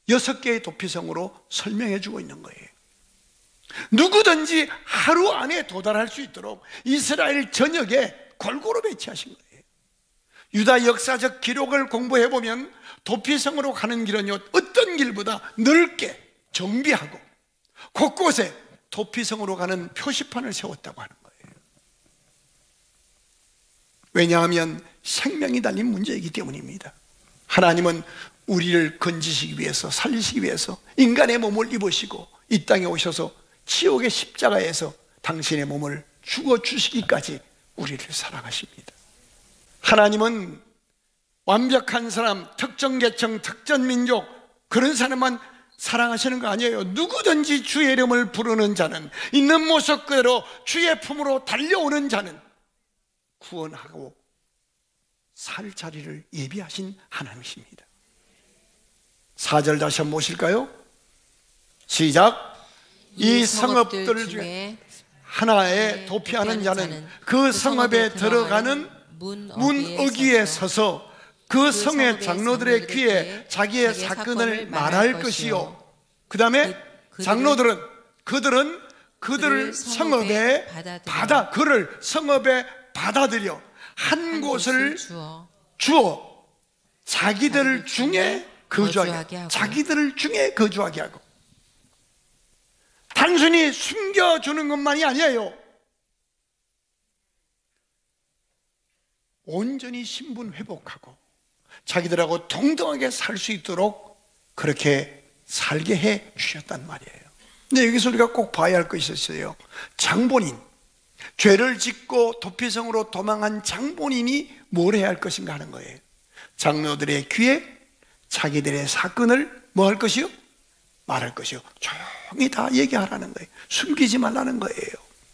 6개의 도피성으로 설명해 주고 있는 거예요. 누구든지 하루 안에 도달할 수 있도록 이스라엘 전역에 골고루 배치하신 거예요. 유다 역사적 기록을 공부해 보면 도피성으로 가는 길은요, 어떤 길보다 넓게 정비하고 곳곳에 도피성으로 가는 표시판을 세웠다고 하는 거예요. 왜냐하면 생명이 달린 문제이기 때문입니다. 하나님은 우리를 건지시기 위해서, 살리시기 위해서 인간의 몸을 입으시고 이 땅에 오셔서 지옥의 십자가에서 당신의 몸을 죽어주시기까지 우리를 사랑하십니다. 하나님은 완벽한 사람, 특정 계층, 특정 민족, 그런 사람만 사랑하시는 거 아니에요. 누구든지 주의 이름을 부르는 자는, 있는 모습 그대로 주의 품으로 달려오는 자는 구원하고 살 자리를 예비하신 하나님이십니다. 4절 다시 한번 보실까요? 시작. 이 성읍들 중에 하나에 도피하는 자는 그 성읍에 들어가는 문 어귀에 서서 그 성의 장로들의 귀에 자기의 사건을 말할 것이요. 그 다음에 장로들은 그들을 성읍에 그를 성읍에 받아들여 한 곳을 주어 자기들 중에 거주하게 하고, 자기들을 중에 거주하게 하고. 단순히 숨겨주는 것만이 아니에요. 온전히 신분 회복하고 자기들하고 동등하게 살 수 있도록 그렇게 살게 해 주셨단 말이에요. 근데 여기서 우리가 꼭 봐야 할 것이 있어요. 장본인, 죄를 짓고 도피성으로 도망한 장본인이 뭘 해야 할 것인가 하는 거예요. 장로들의 귀에 자기들의 사건을 뭐 할 것이요? 말할 것이요. 조용히 다 얘기하라는 거예요. 숨기지 말라는 거예요.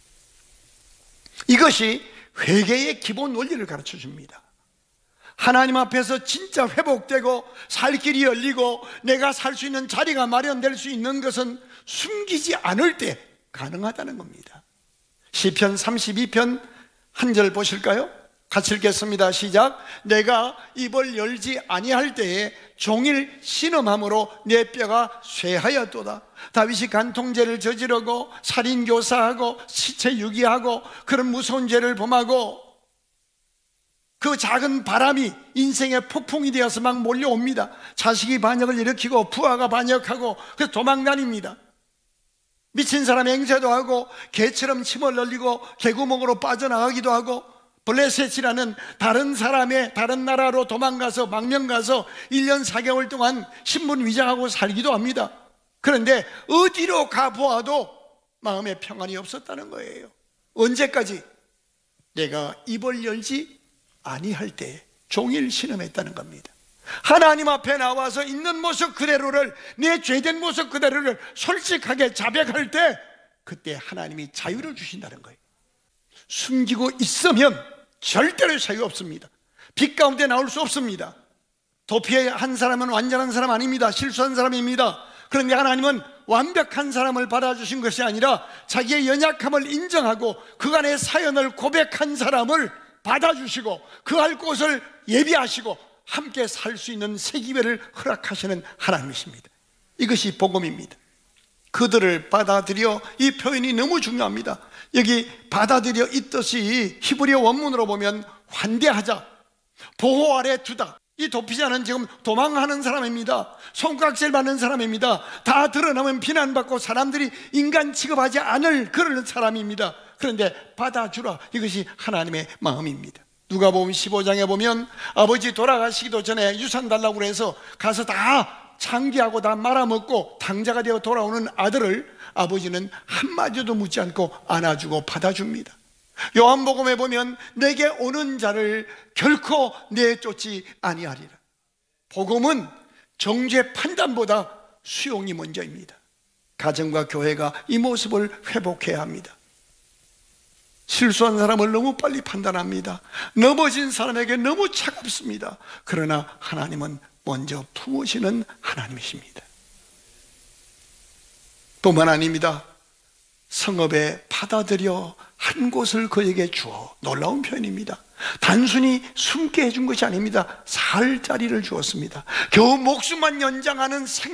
이것이 회개의 기본 원리를 가르쳐 줍니다. 하나님 앞에서 진짜 회복되고 살 길이 열리고 내가 살 수 있는 자리가 마련될 수 있는 것은 숨기지 않을 때 가능하다는 겁니다. 시편 32편 한 절 보실까요? 같이 읽겠습니다. 시작. 내가 입을 열지 아니할 때에 종일 신음함으로 내 뼈가 쇠하였도다. 다윗이 간통죄를 저지르고 살인교사하고 시체 유기하고 그런 무서운 죄를 범하고 그 작은 바람이 인생의 폭풍이 되어서 막 몰려옵니다. 자식이 반역을 일으키고 부하가 반역하고 그래서 도망다닙니다. 미친 사람 행세도 하고 개처럼 침을 흘리고 개구멍으로 빠져나가기도 하고 블레셋이라는 다른 사람의 다른 나라로 도망가서 망명가서 1년 4개월 동안 신분 위장하고 살기도 합니다. 그런데 어디로 가보아도 마음에 평안이 없었다는 거예요. 언제까지? 내가 입을 열지 아니할 때 종일 신음했다는 겁니다. 하나님 앞에 나와서 있는 모습 그대로를, 내 죄된 모습 그대로를 솔직하게 자백할 때 그때 하나님이 자유를 주신다는 거예요. 숨기고 있으면 절대로 자유 없습니다. 빛 가운데 나올 수 없습니다. 도피한 사람은 완전한 사람 아닙니다. 실수한 사람입니다. 그런데 하나님은 완벽한 사람을 받아주신 것이 아니라 자기의 연약함을 인정하고 그간의 사연을 고백한 사람을 받아주시고 그 할 곳을 예비하시고 함께 살 수 있는 새 기회를 허락하시는 하나님이십니다. 이것이 복음입니다. 그들을 받아들여, 이 표현이 너무 중요합니다. 여기 받아들여 이 뜻이 히브리어 원문으로 보면 환대하자, 보호 아래 두다. 이 도피자는 지금 도망하는 사람입니다. 손깍질 받는 사람입니다. 다 드러나면 비난받고 사람들이 인간 취급하지 않을 그런 사람입니다. 그런데 받아주라, 이것이 하나님의 마음입니다. 누가복음 15장에 보면 아버지 돌아가시기도 전에 유산 달라고 해서 가서 다 창기하고 다 말아먹고 당자가 되어 돌아오는 아들을 아버지는 한마디도 묻지 않고 안아주고 받아줍니다. 요한복음에 보면 내게 오는 자를 결코 내쫓지 아니하리라. 복음은 정죄 판단보다 수용이 먼저입니다. 가정과 교회가 이 모습을 회복해야 합니다. 실수한 사람을 너무 빨리 판단합니다. 넘어진 사람에게 너무 차갑습니다. 그러나 하나님은 먼저 품으시는 하나님이십니다. 뿐만 아닙니다. 성읍에 받아들여 한 곳을 그에게 주어, 놀라운 표현입니다. 단순히 숨게 해준 것이 아닙니다. 살 자리를 주었습니다. 겨우 목숨만 연장하는